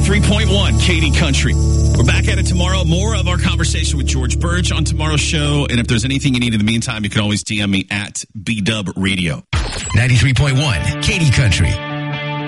93.1 Katy Country. We're back at it tomorrow. More of our conversation with George Birch on tomorrow's show. And if there's anything you need in the meantime, you can always DM me at BDub Radio. 93.1 Katy Country.